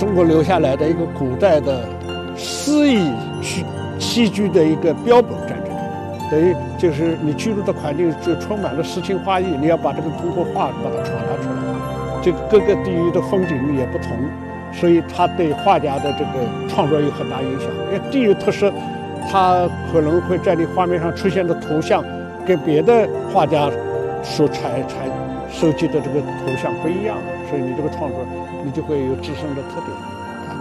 中国留下来的一个古代的诗意戏剧的一个标本在这里，等于就是你居住的环境就充满了诗情画意，你要把这个通过画把它传达出来。这个各个地域的风景也不同，所以它对画家的这个创作有很大影响。因为地域特色，它可能会在你画面上出现的图像跟别的画家所收集的这个图像不一样，所以你这个创作你就会有自身的特点。